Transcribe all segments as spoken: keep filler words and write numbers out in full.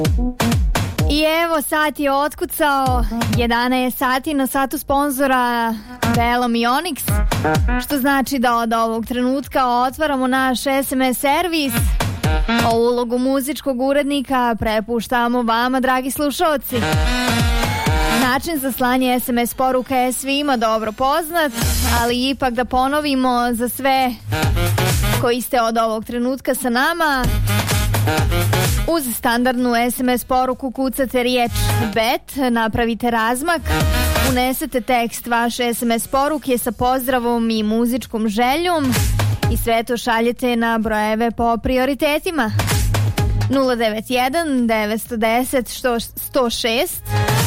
I evo, sat je otkucao, jedanaest sati na satu sponzora Velom i Onyx, što znači da od ovog trenutka otvaramo naš es em es servis. O ulogu muzičkog urednika prepuštamo vama, dragi slušalci. Način za slanje es em es poruka je svima dobro poznat, ali ipak da ponovimo za sve koji ste od ovog trenutka sa nama. Uz standardnu es em es poruku kucate riječ bet, napravite razmak, unesete tekst vaše es em es poruke sa pozdravom i muzičkom željom i sve to šaljete na brojeve po prioritetima nula devet jedan devet jedan nula sto šest,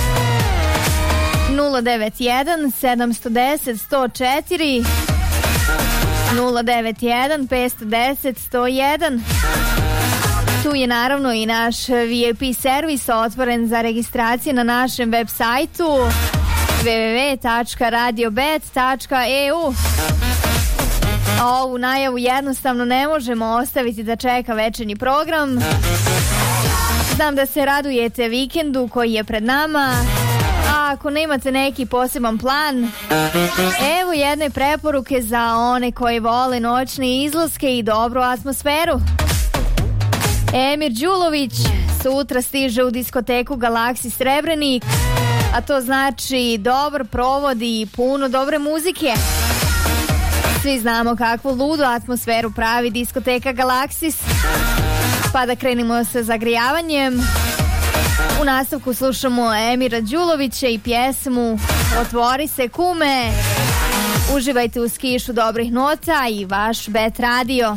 nula devet jedan sedam jedan nula jedan sto četiri, nula devet jedan pet jedan nula sto jedan. Tu je naravno i naš vi aj pi servis otvoren za registracije na našem web sajtu w w w tačka radio bet tačka e u. A ovu najavu jednostavno ne možemo ostaviti da čeka večernji program. Znam da se radujete vikendu koji je pred nama, a ako nemate neki poseban plan, evo jedne preporuke za one koji vole noćne izlaske i dobru atmosferu. Emir Đulović sutra stiže u diskoteku Galaksi Srebrenik, a to znači dobar provod i puno dobre muzike. Svi znamo kakvu ludu atmosferu pravi diskoteka Galaksis, pa da krenimo sa zagrijavanjem. U nastavku slušamo Emira Đulovića i pjesmu Otvori se kume. Uživajte uz kišu dobrih nota i vaš Bet Radio.